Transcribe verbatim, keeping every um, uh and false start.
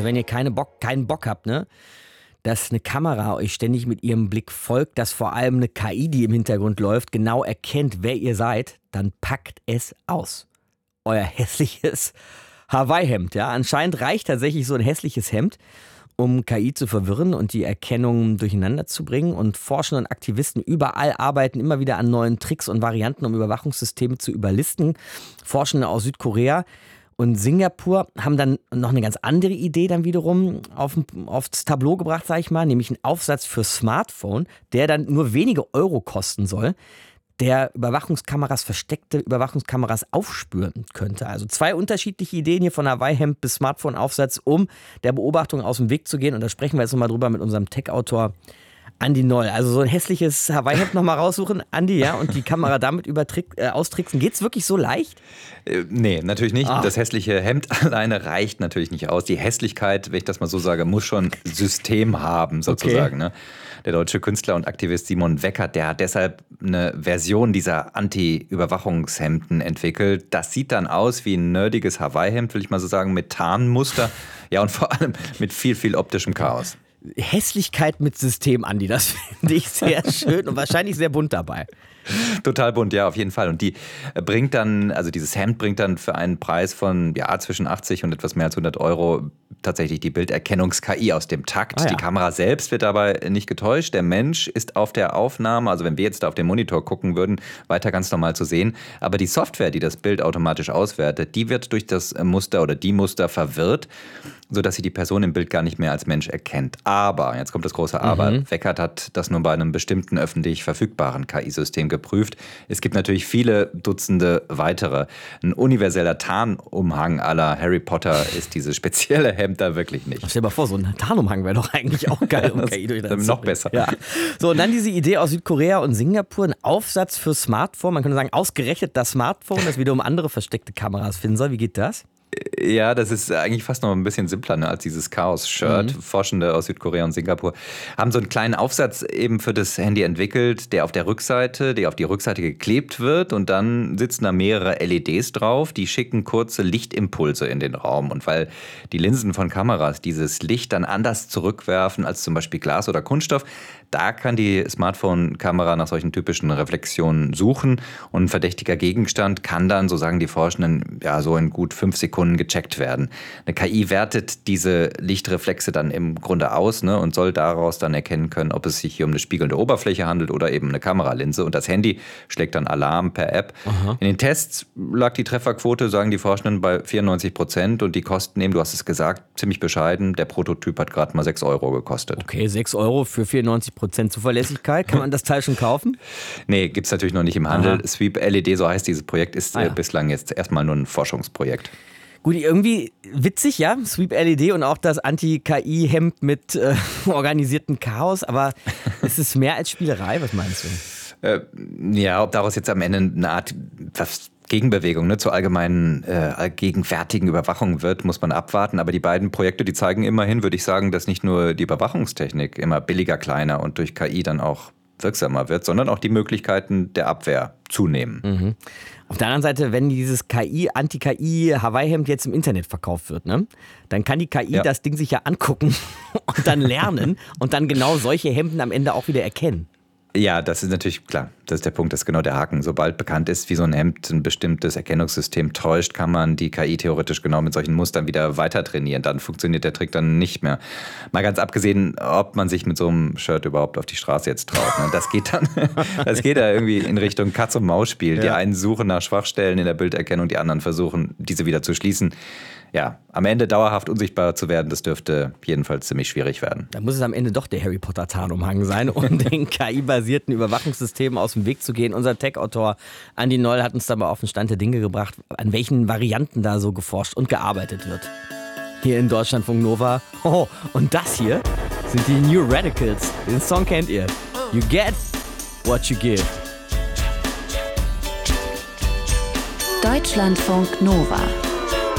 wenn ihr keine Bock, keinen Bock habt, ne, dass eine Kamera euch ständig mit ihrem Blick folgt, dass vor allem eine K I, die im Hintergrund läuft, genau erkennt, wer ihr seid, dann packt es aus. Euer hässliches Hawaii-Hemd. Ja? Anscheinend reicht tatsächlich so ein hässliches Hemd, um K I zu verwirren und die Erkennung durcheinander zu bringen. Und Forscher und Aktivisten überall arbeiten immer wieder an neuen Tricks und Varianten, um Überwachungssysteme zu überlisten. Forschende aus Südkorea und Singapur haben dann noch eine ganz andere Idee dann wiederum auf, aufs Tableau gebracht, sage ich mal, nämlich einen Aufsatz für Smartphone, der dann nur wenige Euro kosten soll, der Überwachungskameras, versteckte Überwachungskameras aufspüren könnte. Also zwei unterschiedliche Ideen hier von Hawaii-Hemd bis Smartphone-Aufsatz, um der Beobachtung aus dem Weg zu gehen. Und da sprechen wir jetzt nochmal drüber mit unserem Tech-Autor Andi Noll. Also so ein hässliches Hawaii-Hemd nochmal raussuchen, Andi, ja, und die Kamera damit übertrick, äh, austricksen. Geht's wirklich so leicht? Äh, nee, natürlich nicht. Ah. Das hässliche Hemd alleine reicht natürlich nicht aus. Die Hässlichkeit, wenn ich das mal so sage, muss schon System haben, sozusagen. Okay. Ne? Der deutsche Künstler und Aktivist Simon Weckert, der hat deshalb eine Version dieser Anti-Überwachungshemden entwickelt. Das sieht dann aus wie ein nerdiges Hawaii-Hemd, will ich mal so sagen, mit Tarnmuster. Ja, und vor allem mit viel, viel optischem Chaos. Hässlichkeit mit System, Andi, das finde ich sehr schön und wahrscheinlich sehr bunt dabei. Total bunt, ja, auf jeden Fall. Und die bringt dann, also dieses Hemd bringt dann für einen Preis von ja, zwischen achtzig und etwas mehr als hundert Euro tatsächlich die Bilderkennungs-K I aus dem Takt. Ah, ja. Die Kamera selbst wird dabei nicht getäuscht. Der Mensch ist auf der Aufnahme, also wenn wir jetzt da auf den Monitor gucken würden, weiter ganz normal zu sehen. Aber die Software, die das Bild automatisch auswertet, die wird durch das Muster oder die Muster verwirrt, sodass sie die Person im Bild gar nicht mehr als Mensch erkennt. Aber, jetzt kommt das große Aber, mhm. Weckert hat das nur bei einem bestimmten öffentlich verfügbaren K I-System geprüft. Es gibt natürlich viele Dutzende weitere. Ein universeller Tarnumhang à la Harry Potter ist dieses spezielle Hemd da wirklich nicht. Stell dir mal vor, so ein Tarnumhang wäre doch eigentlich auch geil, um K I durch das noch besser. Ja. So, und dann diese Idee aus Südkorea und Singapur, ein Aufsatz für Smartphone, man könnte sagen, ausgerechnet das Smartphone, das wiederum andere versteckte Kameras finden soll. Wie geht das? Ja, das ist eigentlich fast noch ein bisschen simpler, ne, als dieses Chaos-Shirt. Mhm. Forschende aus Südkorea und Singapur haben so einen kleinen Aufsatz eben für das Handy entwickelt, der auf der Rückseite, der auf die Rückseite geklebt wird und dann sitzen da mehrere L E Ds drauf, die schicken kurze Lichtimpulse in den Raum. Und weil die Linsen von Kameras dieses Licht dann anders zurückwerfen als zum Beispiel Glas oder Kunststoff, da kann die Smartphone-Kamera nach solchen typischen Reflexionen suchen und ein verdächtiger Gegenstand kann dann, so sagen die Forschenden, ja so in gut fünf Sekunden gecheckt werden. Eine K I wertet diese Lichtreflexe dann im Grunde aus, ne, und soll daraus dann erkennen können, ob es sich hier um eine spiegelnde Oberfläche handelt oder eben eine Kameralinse. Und das Handy schlägt dann Alarm per App. Aha. In den Tests lag die Trefferquote, sagen die Forschenden, bei vierundneunzig Prozent und die Kosten eben, du hast es gesagt, ziemlich bescheiden. Der Prototyp hat gerade mal sechs Euro gekostet. Okay, sechs Euro für vierundneunzig Prozent Zuverlässigkeit. Kann man das Teil schon kaufen? Nee, gibt es natürlich noch nicht im Handel. Aha. Sweep L E D, so heißt dieses Projekt, ist ah, ja. bislang jetzt erstmal nur ein Forschungsprojekt. Gut, irgendwie witzig, ja, Sweep L E D und auch das Anti-K I-Hemd mit äh, organisiertem Chaos, aber es ist mehr als Spielerei, was meinst du? Äh, ja, ob daraus jetzt am Ende eine Art was Gegenbewegung ne, zur allgemeinen, äh, gegenwärtigen Überwachung wird, muss man abwarten. Aber die beiden Projekte, die zeigen immerhin, würde ich sagen, dass nicht nur die Überwachungstechnik immer billiger, kleiner und durch K I dann auch wirksamer wird, sondern auch die Möglichkeiten der Abwehr zunehmen. Mhm. Auf der anderen Seite, wenn dieses K I, Anti-K I-Hawaii-Hemd jetzt im Internet verkauft wird, ne, dann kann die K I ja. das Ding sich ja angucken und dann lernen und dann genau solche Hemden am Ende auch wieder erkennen. Ja, das ist natürlich klar. Das ist der Punkt, das ist genau der Haken. Sobald bekannt ist, wie so ein Hemd ein bestimmtes Erkennungssystem täuscht, kann man die K I theoretisch genau mit solchen Mustern wieder weiter trainieren. Dann funktioniert der Trick dann nicht mehr. Mal ganz abgesehen, ob man sich mit so einem Shirt überhaupt auf die Straße jetzt traut. Ne? Das geht dann, das geht da irgendwie in Richtung Katz-und-Maus-Spiel. Ja. Die einen suchen nach Schwachstellen in der Bilderkennung, die anderen versuchen, diese wieder zu schließen. Ja, am Ende dauerhaft unsichtbar zu werden, das dürfte jedenfalls ziemlich schwierig werden. Da muss es am Ende doch der Harry Potter Tarnumhang sein, um den K I-basierten Überwachungssystemen aus dem Weg zu gehen. Unser Tech-Autor Andi Noll hat uns dabei auf den Stand der Dinge gebracht, an welchen Varianten da so geforscht und gearbeitet wird. Hier in Deutschlandfunk Nova. Oh, und das hier sind die New Radicals. Den Song kennt ihr. You get what you give. Deutschlandfunk Nova.